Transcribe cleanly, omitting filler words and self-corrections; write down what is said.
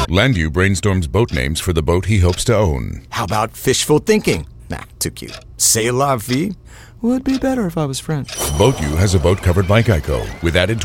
Landu brainstorms boat names for the boat he hopes to own. How about fishful thinking? Nah, too cute. C'est la vie? Would be better if I was French. Boat U has a boat covered by Geico with added